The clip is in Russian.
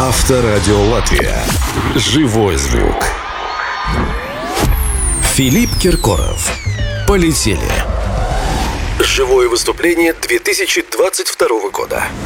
Авторадио Латвия. Живой звук. Филипп Киркоров. Полетели. Живое выступление 2022 года.